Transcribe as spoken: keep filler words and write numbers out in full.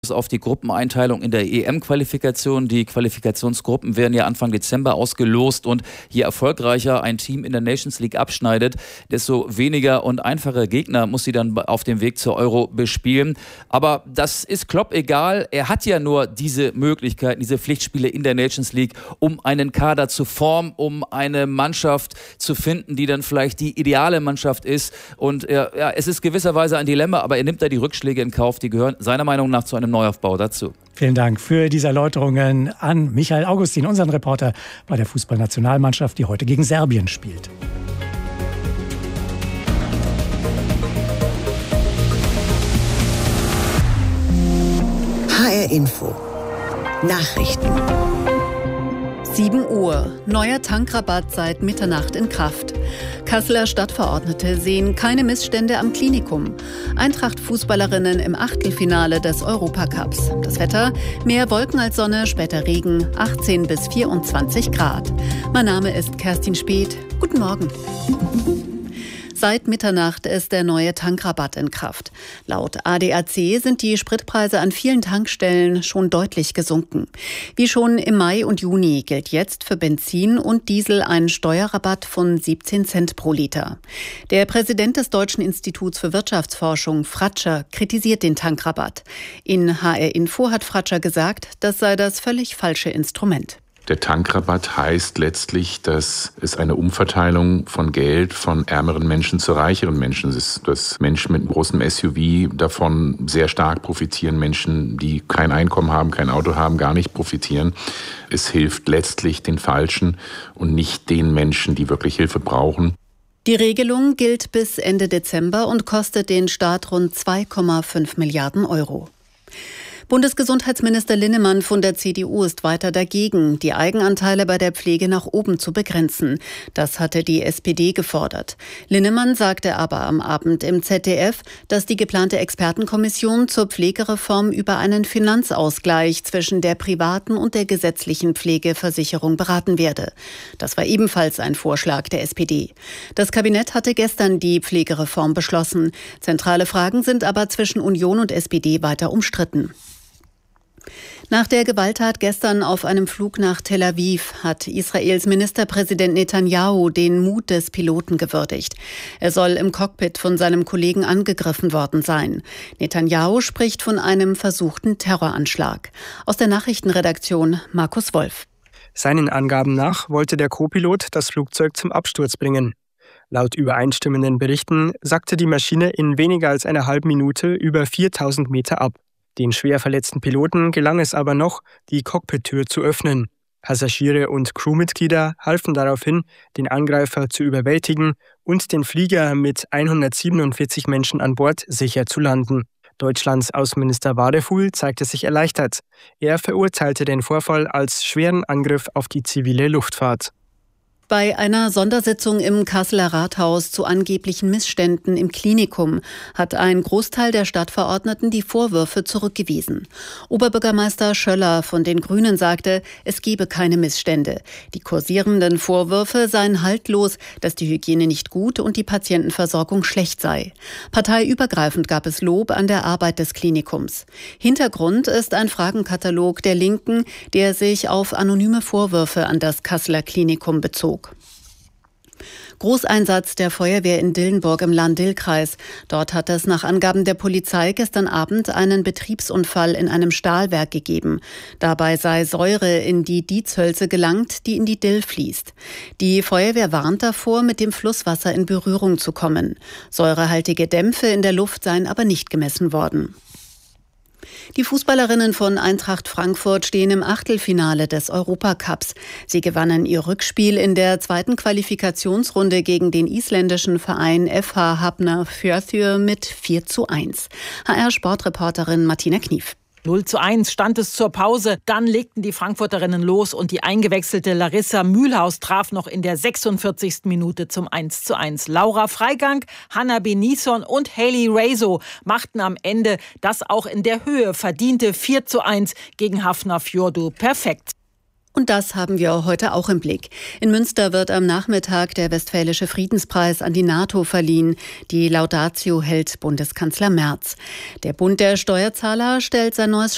auf die Gruppeneinteilung in der E M-Qualifikation. Die Qualifikationsgruppen werden ja Anfang Dezember ausgelost und je erfolgreicher ein Team in der Nations League abschneidet, desto weniger und einfache Gegner muss sie dann auf dem Weg zur Euro bespielen. Aber das ist Klopp egal. Er hat ja nur diese Möglichkeiten, diese Pflichtspiele in der Nations League, um einen Kader zu formen, um eine Mannschaft zu finden, die dann vielleicht die ideale Mannschaft ist. Und er, ja, es ist gewisserweise ein Dilemma, aber er nimmt da die Rückschläge in Kauf. Die gehören seiner Meinung nach zu einem Neuaufbau dazu. Vielen Dank für diese Erläuterungen an Michael Augustin, unseren Reporter bei der Fußballnationalmannschaft, die heute gegen Serbien spielt. H R Info Nachrichten. sieben Uhr. Neuer Tankrabatt seit Mitternacht in Kraft. Kasseler Stadtverordnete sehen keine Missstände am Klinikum. Eintracht-Fußballerinnen im Achtelfinale des Europacups. Das Wetter: mehr Wolken als Sonne, später Regen, achtzehn bis vierundzwanzig Grad. Mein Name ist Kerstin Speth. Guten Morgen. Seit Mitternacht ist der neue Tankrabatt in Kraft. Laut A D A C sind die Spritpreise an vielen Tankstellen schon deutlich gesunken. Wie schon im Mai und Juni gilt jetzt für Benzin und Diesel ein Steuerrabatt von siebzehn Cent pro Liter. Der Präsident des Deutschen Instituts für Wirtschaftsforschung, Fratscher, kritisiert den Tankrabatt. In H R Info hat Fratscher gesagt, das sei das völlig falsche Instrument. Der Tankrabatt heißt letztlich, dass es eine Umverteilung von Geld von ärmeren Menschen zu reicheren Menschen ist. Dass Menschen mit einem großen S U V davon sehr stark profitieren, Menschen, die kein Einkommen haben, kein Auto haben, gar nicht profitieren. Es hilft letztlich den Falschen und nicht den Menschen, die wirklich Hilfe brauchen. Die Regelung gilt bis Ende Dezember und kostet den Staat rund zwei Komma fünf Milliarden Euro. Bundesgesundheitsminister Linnemann von der C D U ist weiter dagegen, die Eigenanteile bei der Pflege nach oben zu begrenzen. Das hatte die S P D gefordert. Linnemann sagte aber am Abend im Z D F, dass die geplante Expertenkommission zur Pflegereform über einen Finanzausgleich zwischen der privaten und der gesetzlichen Pflegeversicherung beraten werde. Das war ebenfalls ein Vorschlag der S P D. Das Kabinett hatte gestern die Pflegereform beschlossen. Zentrale Fragen sind aber zwischen Union und S P D weiter umstritten. Nach der Gewalttat gestern auf einem Flug nach Tel Aviv hat Israels Ministerpräsident Netanyahu den Mut des Piloten gewürdigt. Er soll im Cockpit von seinem Kollegen angegriffen worden sein. Netanyahu spricht von einem versuchten Terroranschlag. Aus der Nachrichtenredaktion Markus Wolf. Seinen Angaben nach wollte der Co-Pilot das Flugzeug zum Absturz bringen. Laut übereinstimmenden Berichten sackte die Maschine in weniger als einer halben Minute über viertausend Meter ab. Den schwer verletzten Piloten gelang es aber noch, die Cockpit-Tür zu öffnen. Passagiere und Crewmitglieder halfen daraufhin, den Angreifer zu überwältigen und den Flieger mit hundertsiebenundvierzig Menschen an Bord sicher zu landen. Deutschlands Außenminister Wadefuhl zeigte sich erleichtert. Er verurteilte den Vorfall als schweren Angriff auf die zivile Luftfahrt. Bei einer Sondersitzung im Kasseler Rathaus zu angeblichen Missständen im Klinikum hat ein Großteil der Stadtverordneten die Vorwürfe zurückgewiesen. Oberbürgermeister Schöller von den Grünen sagte, es gebe keine Missstände. Die kursierenden Vorwürfe seien haltlos, dass die Hygiene nicht gut und die Patientenversorgung schlecht sei. Parteiübergreifend gab es Lob an der Arbeit des Klinikums. Hintergrund ist ein Fragenkatalog der Linken, der sich auf anonyme Vorwürfe an das Kasseler Klinikum bezog. Großeinsatz der Feuerwehr in Dillenburg im Lahn-Dill-Kreis. Dort hat es nach Angaben der Polizei gestern Abend einen Betriebsunfall in einem Stahlwerk gegeben. Dabei sei Säure in die Diezhölze gelangt, die in die Dill fließt. Die Feuerwehr warnt davor, mit dem Flusswasser in Berührung zu kommen. Säurehaltige Dämpfe in der Luft seien aber nicht gemessen worden. Die Fußballerinnen von Eintracht Frankfurt stehen im Achtelfinale des Europacups. Sie gewannen ihr Rückspiel in der zweiten Qualifikationsrunde gegen den isländischen Verein F H Hafnarfjörður mit vier zu eins. H R-Sportreporterin Martina Knief. null zu eins stand es zur Pause. Dann legten die Frankfurterinnen los und die eingewechselte Larissa Mühlhaus traf noch in der sechsundvierzigsten Minute zum eins zu eins. Laura Freigang, Hanna Benison und Hayley Rezo machten am Ende das auch in der Höhe verdiente vier zu eins gegen Hafnarfjörður perfekt. Und das haben wir heute auch im Blick. In Münster wird am Nachmittag der Westfälische Friedenspreis an die NATO verliehen. Die Laudatio hält Bundeskanzler Merz. Der Bund der Steuerzahler stellt sein neues